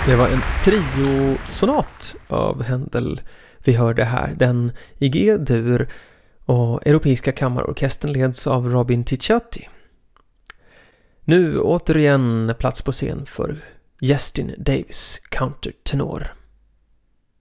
Det var en triosonat av Händel vi hörde här. Den i G-dur och Europeiska kammarorkestern leds av Robin Ticciati. Nu återigen plats på scen för Justin Davis, countertenor.